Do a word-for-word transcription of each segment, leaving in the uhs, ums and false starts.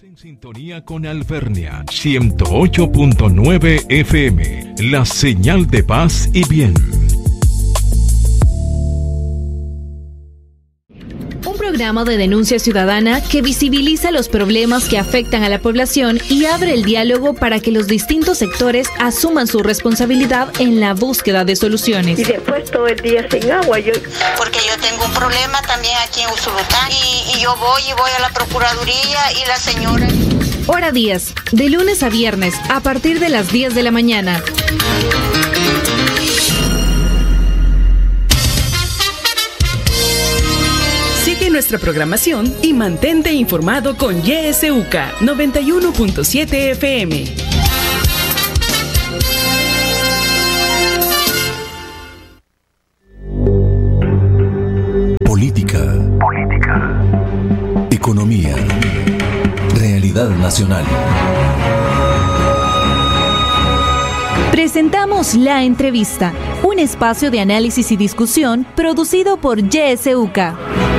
En sintonía con Alvernia, ciento ocho punto nueve F M, la señal de paz y bien. Un programa de denuncia ciudadana que visibiliza los problemas que afectan a la población y abre el diálogo para que los distintos sectores asuman su responsabilidad en la búsqueda de soluciones. Y después todo el día sin agua. Yo... Porque yo tengo un problema también aquí en Usulután y, y yo voy y voy a la Procuraduría y la señora... Hora diez, de lunes a viernes, a partir de las diez de la mañana. Sigue nuestra programación y mantente informado con Y S U C A noventa y uno punto siete F M. Política. Política. Economía. Realidad nacional. Presentamos La Entrevista, un espacio de análisis y discusión producido por Y S U C A.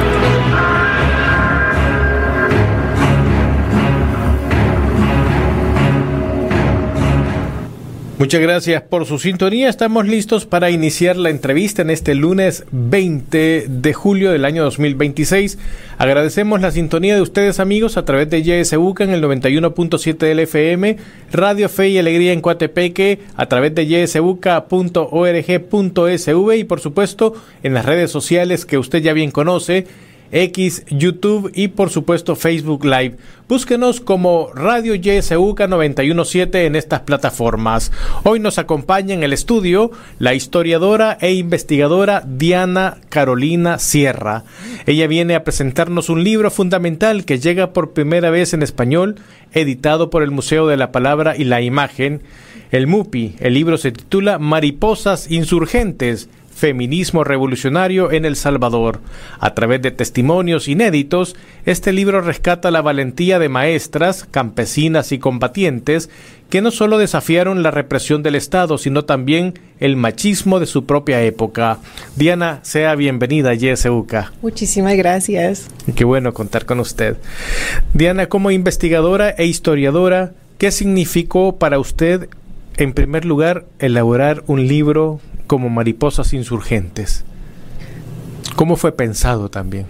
Muchas gracias por su sintonía. Estamos listos para iniciar la entrevista en este lunes veinte de julio del año dos mil veintiséis. Agradecemos la sintonía de ustedes, amigos, a través de Y S U C A en el noventa y uno punto siete del F M, Radio Fe y Alegría en Coatepeque, a través de y s u c a punto org punto s v y, por supuesto, en las redes sociales que usted ya bien conoce, X, YouTube y por supuesto Facebook Live. Búsquenos como Radio Y S U C A noventa y uno punto siete en estas plataformas. Hoy nos acompaña en el estudio la historiadora e investigadora Diana Carolina Sierra. Ella viene a presentarnos un libro fundamental que llega por primera vez en español, editado por el Museo de la Palabra y la Imagen, el MUPI. El libro se titula Mariposas Insurgentes, Feminismo Revolucionario en El Salvador. A través de testimonios inéditos, este libro rescata la valentía de maestras, campesinas y combatientes que no solo desafiaron la represión del Estado, sino también el machismo de su propia época. Diana, sea bienvenida a Y S U C A. Muchísimas gracias. Qué bueno contar con usted. Diana, como investigadora e historiadora, ¿qué significó para usted, en primer lugar, elaborar un libro como Mariposas Insurgentes? ¿Cómo fue pensado también?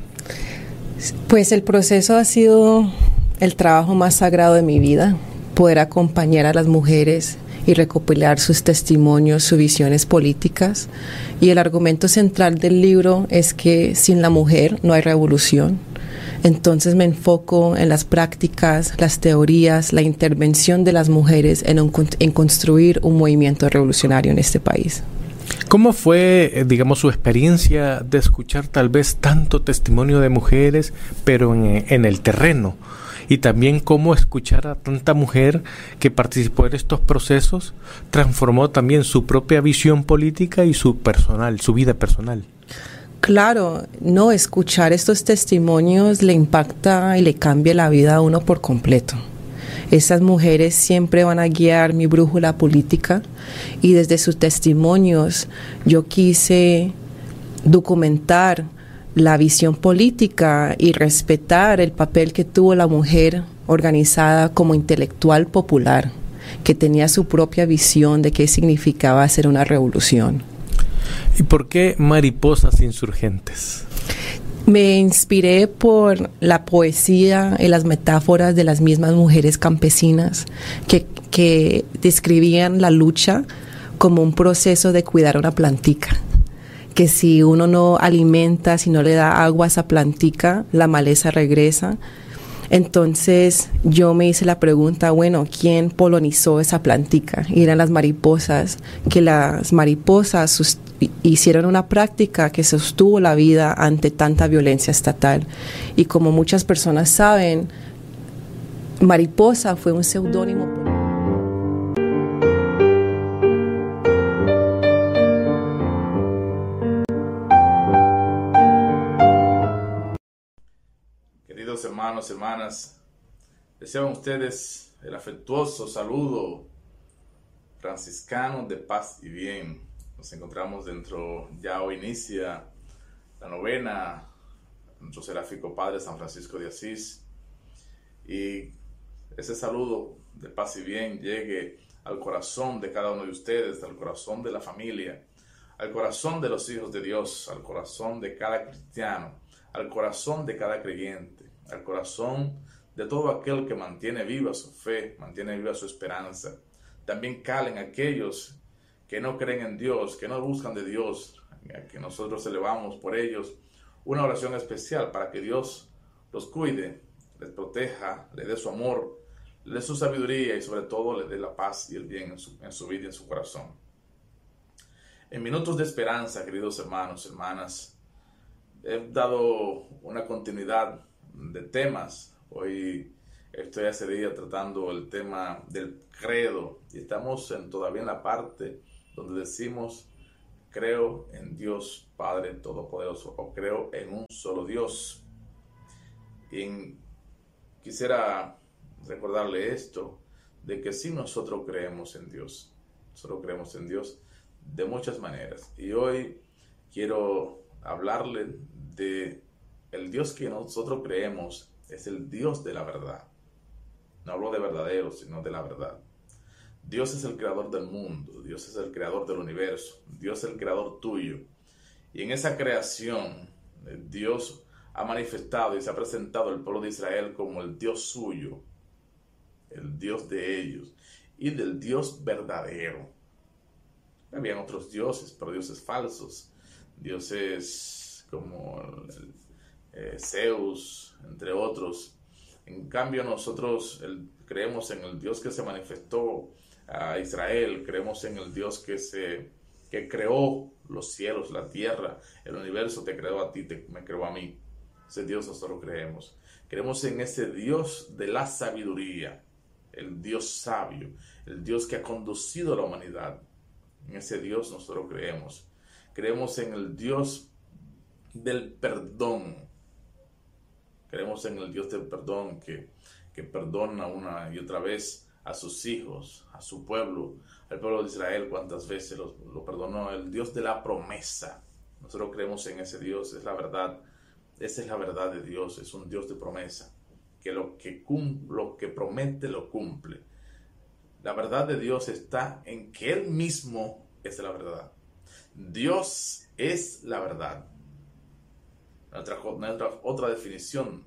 Pues el proceso ha sido el trabajo más sagrado de mi vida, poder acompañar a las mujeres y recopilar sus testimonios, sus visiones políticas. Y el argumento central del libro es que sin la mujer no hay revolución. Entonces me enfoco en las prácticas, las teorías, la intervención de las mujeres en, un, en construir un movimiento revolucionario en este país. ¿Cómo fue, digamos, su experiencia de escuchar tal vez tanto testimonio de mujeres, pero en, en el terreno? Y también cómo escuchar a tanta mujer que participó en estos procesos transformó también su propia visión política y su personal, su vida personal. Claro, no, escuchar estos testimonios le impacta y le cambia la vida a uno por completo. Esas mujeres siempre van a guiar mi brújula política y desde sus testimonios yo quise documentar la visión política y respetar el papel que tuvo la mujer organizada como intelectual popular, que tenía su propia visión de qué significaba hacer una revolución. ¿Y por qué Mariposas Insurgentes? Me inspiré por la poesía y las metáforas de las mismas mujeres campesinas que, que describían la lucha como un proceso de cuidar una plantica. Que si uno no alimenta, si no le da agua a esa plantica, la maleza regresa. Entonces yo me hice la pregunta, bueno, ¿quién polinizó esa plantica? Y eran las mariposas, que las mariposas sust- hicieron una práctica que sostuvo la vida ante tanta violencia estatal. Y como muchas personas saben, mariposa fue un seudónimo. Queridos hermanos, hermanas, desean ustedes el afectuoso saludo franciscano de paz y bien. Nos encontramos dentro, ya hoy inicia la novena, nuestro seráfico Padre San Francisco de Asís, y ese saludo de paz y bien llegue al corazón de cada uno de ustedes, al corazón de la familia, al corazón de los hijos de Dios, al corazón de cada cristiano, al corazón de cada creyente, al corazón de todo aquel que mantiene viva su fe, mantiene viva su esperanza. También calen aquellos que no creen en Dios, que no buscan de Dios, que nosotros elevamos por ellos una oración especial para que Dios los cuide, les proteja, les dé su amor, le dé su sabiduría y sobre todo le dé la paz y el bien en su, en su vida y en su corazón. En Minutos de Esperanza, queridos hermanos, hermanas, he dado una continuidad de temas. Hoy estoy hace día tratando el tema del credo y estamos en, todavía en la parte donde decimos creo en Dios Padre Todopoderoso o creo en un solo Dios. Y en, quisiera recordarle esto, de que sí nosotros creemos en Dios, nosotros creemos en Dios de muchas maneras. Y hoy quiero hablarle de el Dios que nosotros creemos, es el Dios de la verdad. No hablo de verdadero, sino de la verdad. Dios es el creador del mundo, Dios es el creador del universo, Dios es el creador tuyo. Y en esa creación, Dios ha manifestado y se ha presentado al pueblo de Israel como el Dios suyo, el Dios de ellos y del Dios verdadero. Habían otros dioses, pero dioses falsos, dioses como el, eh, Zeus, entre otros. En cambio nosotros el, creemos en el Dios que se manifestó a Israel, creemos en el Dios que, se, que creó los cielos, la tierra, el universo, te creó a ti, te, me creó a mí. Ese Dios nosotros creemos. Creemos en ese Dios de la sabiduría, el Dios sabio, el Dios que ha conducido a la humanidad. En ese Dios nosotros creemos. Creemos en el Dios del perdón. Creemos en el Dios del perdón que, que perdona una y otra vez a sus hijos, a su pueblo, al pueblo de Israel, cuántas veces lo, lo perdonó. El Dios de la promesa. Nosotros creemos en ese Dios, es la verdad. Esa es la verdad de Dios, es un Dios de promesa, que lo que, cum, lo que promete lo cumple. La verdad de Dios está en que Él mismo es la verdad. Dios es la verdad. Nuestra, nuestra otra definición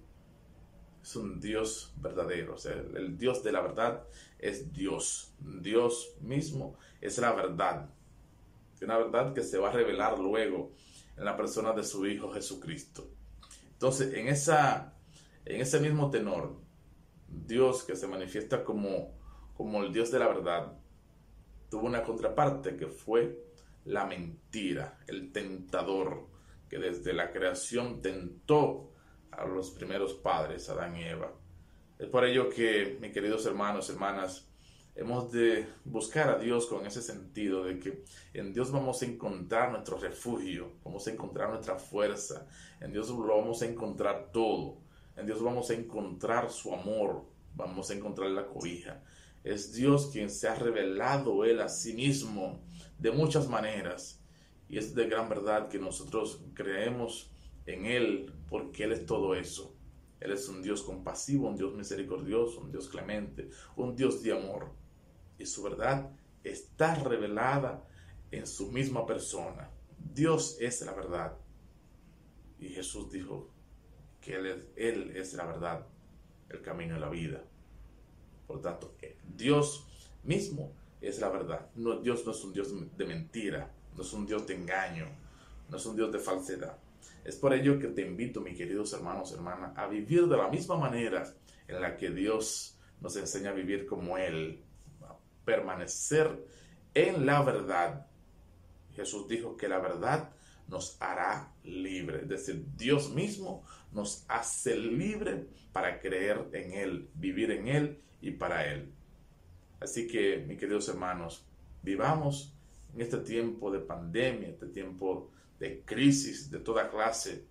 es un Dios verdadero. O sea, el, el Dios de la verdad es Dios. Dios mismo es la verdad. Una verdad que se va a revelar luego en la persona de su Hijo Jesucristo. Entonces, en, esa, en ese mismo tenor, Dios que se manifiesta como, como el Dios de la verdad, tuvo una contraparte que fue la mentira, el tentador, que desde la creación tentó a los primeros padres, Adán y Eva. Es por ello que, mis queridos hermanos, hermanas, hemos de buscar a Dios con ese sentido de que en Dios vamos a encontrar nuestro refugio, vamos a encontrar nuestra fuerza, en Dios lo vamos a encontrar todo, en Dios vamos a encontrar su amor, vamos a encontrar la cobija. Es Dios quien se ha revelado Él a sí mismo de muchas maneras y es de gran verdad que nosotros creemos en Él porque Él es todo eso. Él es un Dios compasivo, un Dios misericordioso, un Dios clemente, un Dios de amor. Y su verdad está revelada en su misma persona. Dios es la verdad. Y Jesús dijo que Él es, Él es la verdad, el camino y la vida. Por tanto, Dios mismo es la verdad. No, Dios no es un Dios de mentira, no es un Dios de engaño, no es un Dios de falsedad. Es por ello que te invito, mis queridos hermanos, hermanas, a vivir de la misma manera en la que Dios nos enseña a vivir como Él, a permanecer en la verdad. Jesús dijo que la verdad nos hará libre, es decir, Dios mismo nos hace libre para creer en Él, vivir en Él y para Él. Así que, mis queridos hermanos, vivamos en este tiempo de pandemia, este tiempo de crisis de toda clase.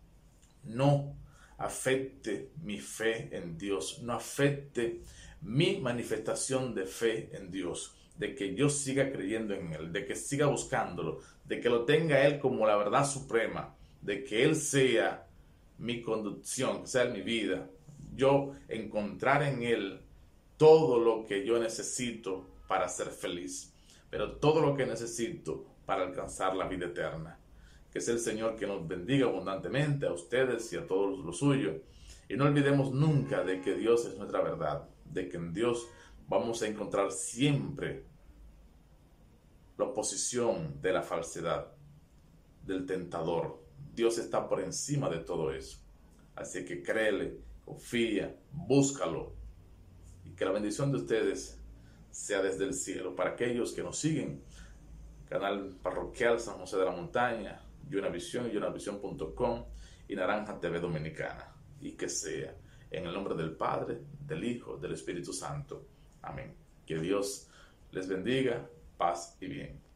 No afecte mi fe en Dios, no afecte mi manifestación de fe en Dios, de que yo siga creyendo en Él, de que siga buscándolo, de que lo tenga Él como la verdad suprema, de que Él sea mi conducción, sea mi vida, yo encontrar en Él todo lo que yo necesito para ser feliz, pero todo lo que necesito para alcanzar la vida eterna. Que es el Señor que nos bendiga abundantemente a ustedes y a todos los suyos. Y no olvidemos nunca de que Dios es nuestra verdad, de que en Dios vamos a encontrar siempre la oposición de la falsedad, del tentador. Dios está por encima de todo eso. Así que créele, confía, búscalo. Y que la bendición de ustedes sea desde el cielo. Para aquellos que nos siguen, canal parroquial San José de la Montaña, Yunavisión y yunavisión punto com y Naranja T V Dominicana. Y que sea en el nombre del Padre, del Hijo, del Espíritu Santo. Amén. Que Dios les bendiga, paz y bien.